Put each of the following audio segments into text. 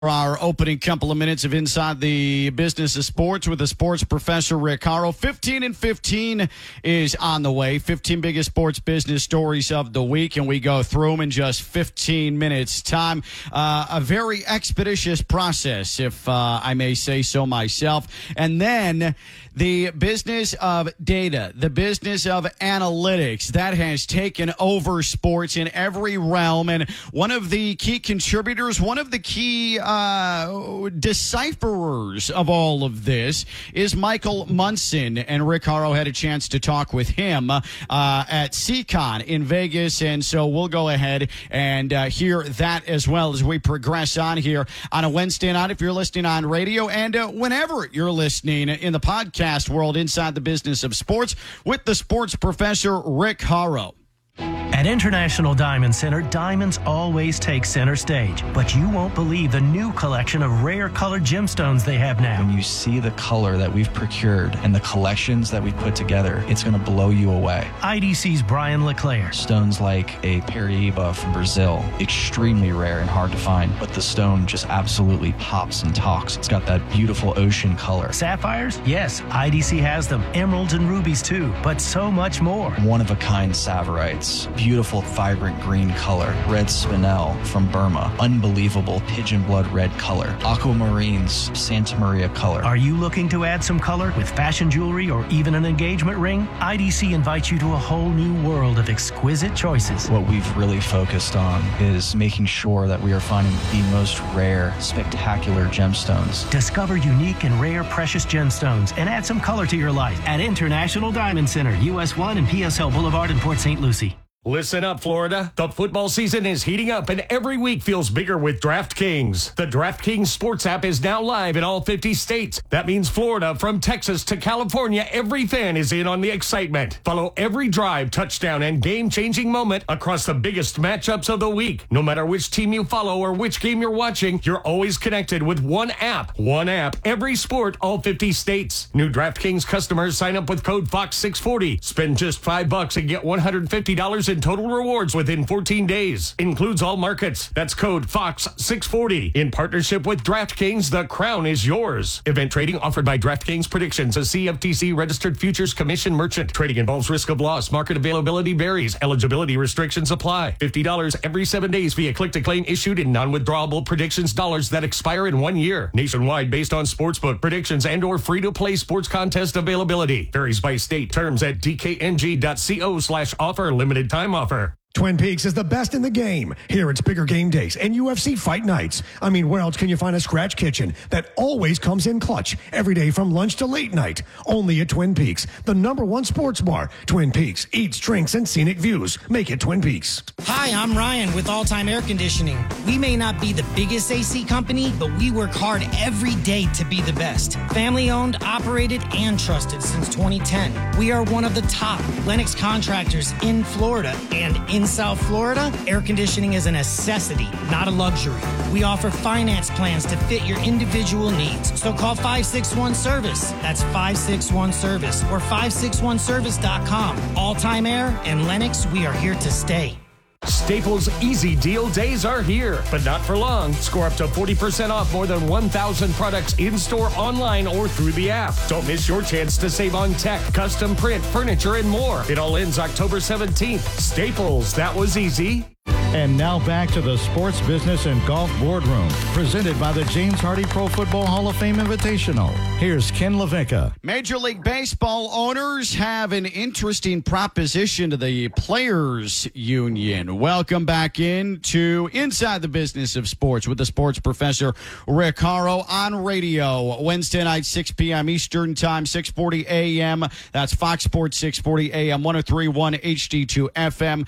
Our opening couple of minutes of Inside the Business of Sports with the sports professor, Rick Horrow. 15 and 15 is on the way. 15 biggest sports business stories of the week, and we go through them in just 15 minutes time. A very expeditious process, if I may say so myself. And then the business of data, the business of analytics, that has taken over sports in every realm. And one of the key contributors, one of the key decipherers of all of this Michael Munson, and Rick Horrow had a chance to talk with him at CCon in Vegas, and so we'll go ahead and hear that as well as we progress on here on a Wednesday night if you're listening on radio, and whenever you're listening in the podcast world, Inside the Business of Sports with the sports professor, Rick Horrow. At International Diamond Center, diamonds always take center stage, but you won't believe the new collection of rare colored gemstones they have now. When you see the color that we've procured and the collections that we put together, it's going to blow you away. IDC's Brian LeClaire. Stones like a Paraíba from Brazil, extremely rare and hard to find, but the stone just absolutely pops and talks. It's got that beautiful ocean color. Sapphires? Yes, IDC has them. Emeralds and rubies too, but so much more. One-of-a-kind Saverites. Beautiful, vibrant green color. Red spinel from Burma. Unbelievable pigeon blood red color. Aquamarines, Santa Maria color. Are you looking to add some color with fashion jewelry or even an engagement ring? IDC invites you to a whole new world of exquisite choices. What we've really focused on is making sure that we are finding the most rare, spectacular gemstones. Discover unique and rare precious gemstones and add some color to your life at International Diamond Center, US 1 and PSL Boulevard in Port St. Lucie. Listen up, Florida. The football season is heating up, and every week feels bigger with DraftKings. The DraftKings Sports app is now live in all 50 states. That means Florida, from Texas to California, every fan is in on the excitement. Follow every drive, touchdown, and game-changing moment across the biggest matchups of the week. No matter which team you follow or which game you're watching, you're always connected with one app. One app, every sport, all 50 states. New DraftKings customers sign up with code FOX640. Spend just $5 and get $150 in total rewards within 14 days. Includes all markets. That's code FOX640. In partnership with DraftKings, the crown is yours. Event trading offered by DraftKings Predictions, a CFTC registered futures commission merchant. Trading involves risk of loss. Market availability varies. Eligibility restrictions apply. $50 every 7 days via click-to-claim issued in non-withdrawable predictions dollars that expire in 1 year. Nationwide based on sportsbook predictions and or free-to-play sports contest availability. Varies by state. Terms at dkng.co/offer. Limited time offer. Twin Peaks is the best in the game. Here it's bigger game days and UFC fight nights. I mean, where else can you find a scratch kitchen that always comes in clutch every day from lunch to late night? Only at Twin Peaks, the #1 sports bar. Twin Peaks, eats, drinks, and scenic views. Make it Twin Peaks. Hi, I'm Ryan with All Time Air Conditioning. We may not be the biggest AC company, but we work hard every day to be the best. Family owned, operated, and trusted since 2010. We are one of the top Lennox contractors in Florida, and in South Florida, air conditioning is a necessity, not a luxury. We offer finance plans to fit your individual needs. So call 561-SERVICE. That's 561-SERVICE or 561service.com. All Time Air and Lennox, we are here to stay. Staples Easy Deal days are here, but not for long. Score up to 40% off more than 1,000 products in-store, online, or through the app. Don't miss your chance to save on tech, custom print, furniture, and more. It all ends October 17th. Staples, that was easy. And now back to the Sports Business and Golf Boardroom, presented by the James Hardy Pro Football Hall of Fame Invitational. Here's Ken LaVicka. Major League Baseball owners have an interesting proposition to the Players Union. Welcome back into Inside the Business of Sports with the sports professor, Rick Horrow, on radio. Wednesday night, 6 p.m. Eastern Time, 6:40 a.m. That's Fox Sports 640 a.m., 103.1 HD2 FM.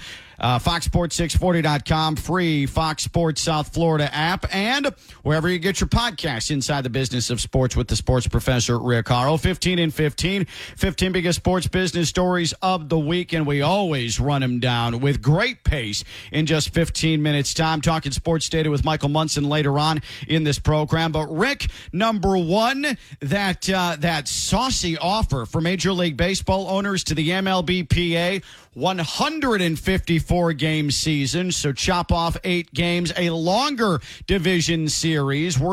FoxSports640.com, free Fox Sports South Florida app, and wherever you get your podcasts. Inside the Business of Sports with the sports professor, Rick Horrow. 15 and 15 biggest sports business stories of the week, and we always run them down with great pace in just 15 minutes time. Talking sports data with Michael Munson later on in this program. But Rick, number one, that saucy offer for Major League Baseball owners to the MLBPA. 154 game season. So chop off 8 games, a longer division series.